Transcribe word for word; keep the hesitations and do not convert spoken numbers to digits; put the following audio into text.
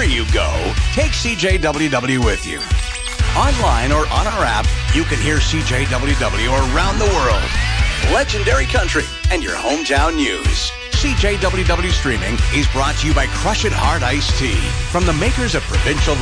Wherever you go, take C J W W with you. Online or on our app, you can hear C J W W around the world. Legendary country and your hometown news. C J W W Streaming is brought to you by Crush It Hard Iced Tea from the makers of Provincial